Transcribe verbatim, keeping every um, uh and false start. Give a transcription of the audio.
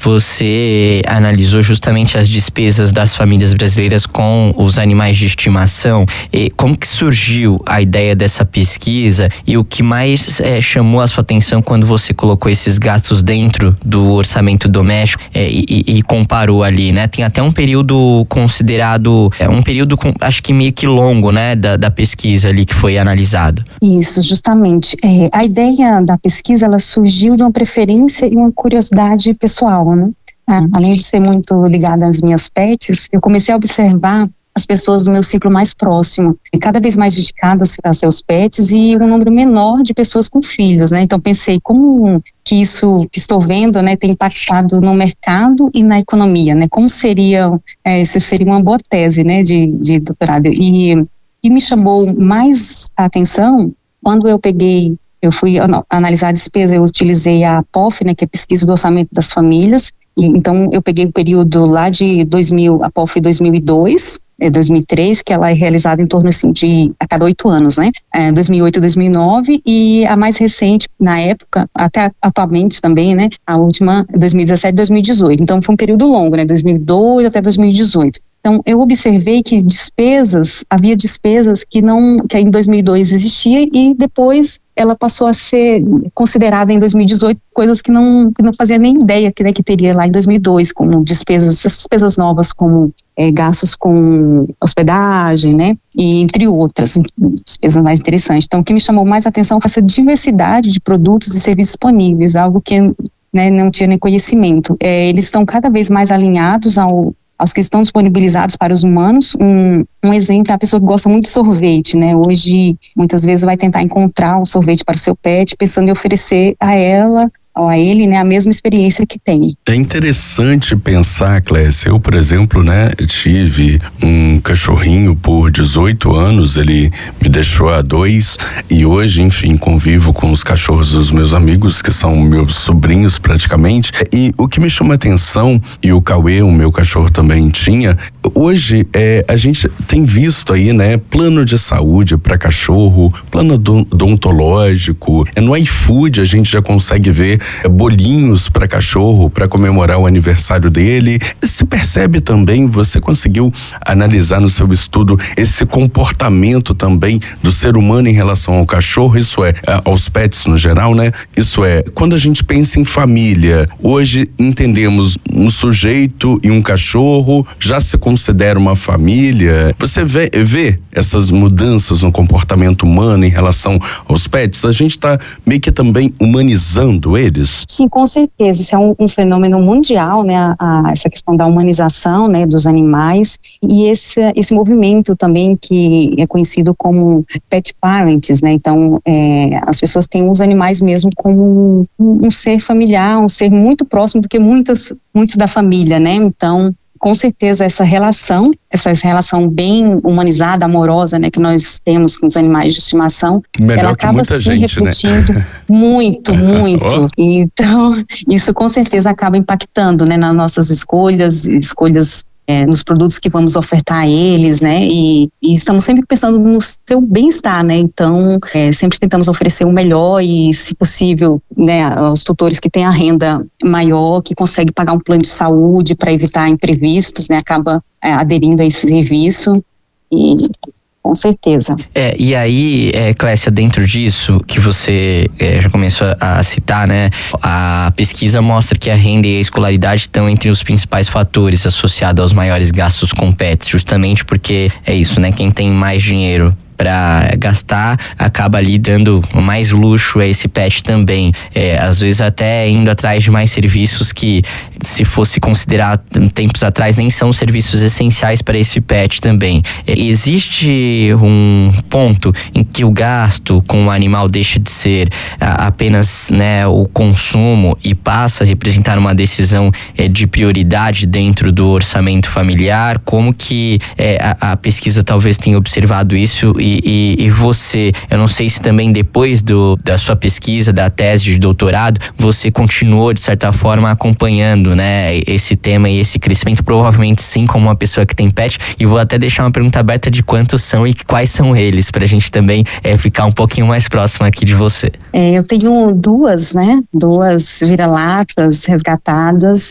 você analisou justamente as despesas das famílias brasileiras com os animais de estimação. E como que surgiu a ideia dessa pesquisa e o que mais é, chamou a sua atenção quando você colocou esses gastos dentro do orçamento doméstico é, e, e comparou ali, né? Tem até um período considerado, é, um período com, acho que meio que longo, né, da, da pesquisa ali que foi analisado. Isso, justamente. É, a ideia da pesquisa, ela surgiu de uma preferência e uma curiosidade pessoal, né? Ah, além de ser muito ligada às minhas pets, eu comecei a observar as pessoas do meu ciclo mais próximo, e cada vez mais dedicadas a seus pets e um número menor de pessoas com filhos, né? Então pensei como que isso que estou vendo, né, tem impactado no mercado e na economia, né? Como seria, é, isso seria uma boa tese, né, de, de doutorado. E, e me chamou mais a atenção quando eu peguei, eu fui analisar a despesa, eu utilizei a P O F, né, que é a Pesquisa do Orçamento das Famílias, e então eu peguei o período lá de dois mil, a P O F dois mil e dois, é dois mil e três, que ela é realizada em torno assim de a cada oito anos, né? É, dois mil e oito, dois mil e nove, e a mais recente na época, até atualmente também, né? A última dois mil e dezessete, dois mil e dezoito. Então foi um período longo, né? dois mil e dois até dois mil e dezoito. Então eu observei que despesas, havia despesas que não, que em dois mil e dois existia e depois ela passou a ser considerada em dois mil e dezoito coisas que não, que não fazia nem ideia que, né, que teria lá em dois mil e dois, como despesas, essas despesas novas como é, gastos com hospedagem, né, e entre outras despesas mais interessantes. Então o que me chamou mais a atenção foi essa diversidade de produtos e serviços disponíveis, algo que, né, não tinha nem conhecimento. É, eles estão cada vez mais alinhados ao aos que estão disponibilizados para os humanos. Um, um exemplo é a pessoa que gosta muito de sorvete, né? Hoje, muitas vezes vai tentar encontrar um sorvete para o seu pet, pensando em oferecer a ela ou a ele, né, a mesma experiência que tem. É interessante pensar, Clécia, eu, por exemplo, né, tive um cachorrinho por dezoito anos, ele me deixou a dois e hoje, enfim, convivo com os cachorros dos meus amigos, que são meus sobrinhos praticamente, e o que me chama a atenção, e o Cauê, o meu cachorro também tinha, hoje é, a gente tem visto aí, né, plano de saúde para cachorro, plano odontológico, no iFood a gente já consegue ver bolinhos para cachorro para comemorar o aniversário dele. Se percebe também, você conseguiu analisar no seu estudo esse comportamento também do ser humano em relação ao cachorro, isso é, aos pets no geral, né? Isso é, quando a gente pensa em família, hoje entendemos um sujeito e um cachorro, já se considera uma família. Você vê, vê essas mudanças no comportamento humano em relação aos pets? A gente está meio que também humanizando eles? Sim, com certeza. Isso é um, um fenômeno mundial, né? A, a, essa questão da humanização, né, dos animais, e esse, esse movimento também que é conhecido como pet parents, né? Então, é, as pessoas têm os animais mesmo como um, um ser familiar, um ser muito próximo do que muitas, muitos da família, né? Então, com certeza essa relação, essa relação bem humanizada, amorosa, né, que nós temos com os animais de estimação, melhor ela acaba se gente, repetindo, né? muito, muito. Oh. Então, isso com certeza acaba impactando, né, nas nossas escolhas, escolhas É, nos produtos que vamos ofertar a eles, né, e, e estamos sempre pensando no seu bem-estar, né, então é, sempre tentamos oferecer o melhor e, se possível, né, aos tutores que têm a renda maior, que consegue pagar um plano de saúde para evitar imprevistos, né, acaba é, aderindo a esse serviço e... Com certeza. É, e aí, é, Clécia, dentro disso que você é, já começou a, a citar, né? A pesquisa mostra que a renda e a escolaridade estão entre os principais fatores associados aos maiores gastos com pets, justamente porque é isso, né? Quem tem mais dinheiro para gastar acaba ali dando mais luxo a esse pet também, é, às vezes até indo atrás de mais serviços que, se fosse considerar tempos atrás, nem são serviços essenciais para esse pet também. É, existe um ponto em que o gasto com o animal deixa de ser a, apenas, né, o consumo e passa a representar uma decisão é, de prioridade dentro do orçamento familiar? Como que é, a, a pesquisa talvez tenha observado isso? E, e, e você, eu não sei se também depois do, da sua pesquisa, da tese de doutorado, você continuou de certa forma acompanhando, né, esse tema e esse crescimento, provavelmente sim, como uma pessoa que tem pet, e vou até deixar uma pergunta aberta de quantos são e quais são eles, pra gente também é, ficar um pouquinho mais próximo aqui de você. É, eu tenho duas, né, duas vira-latas resgatadas,